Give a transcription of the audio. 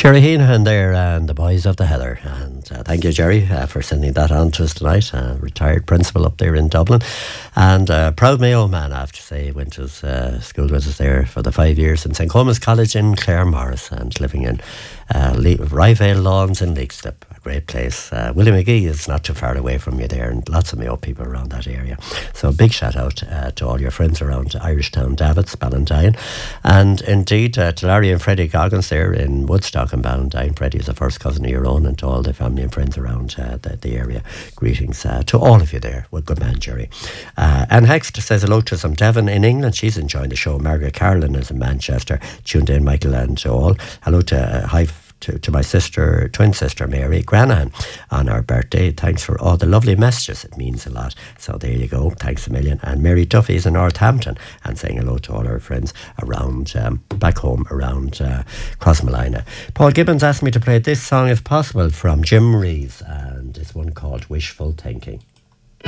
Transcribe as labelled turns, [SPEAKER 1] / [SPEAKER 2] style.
[SPEAKER 1] Jerry Heenan there and the boys of the Heather. And thank you, Jerry, for sending that on to us tonight. Retired principal up there in Dublin. And proud Mayo man, I have to say. Went to school with us there for the 5 years in St. Comas College in Claremorris and living in Ryvale Lawns in Leixlip. Great place. William McGee is not too far away from you there, and lots of Mayo people around that area. So a big shout out to all your friends around Irishtown, Davits, Ballantyne, and indeed to Larry and Freddie Goggins there in Woodstock and Ballantyne. Freddie is a first cousin of your own, and to all the family and friends around the area. Greetings to all of you there. Well, good man, Jerry. Anne Hext says hello to some Devon in England. She's enjoying the show. Margaret Carolyn is in Manchester. Tuned in, Michael, and to all. Hello to to my twin sister Mary Granahan on our birthday. Thanks for all the lovely messages. It means a lot. So there you go. Thanks a million. And Mary Duffy's in Northampton and saying hello to all our friends around back home around Crossmolina. Paul Gibbons asked me to play this song if possible from Jim Reeves, and it's one called Wishful Thinking.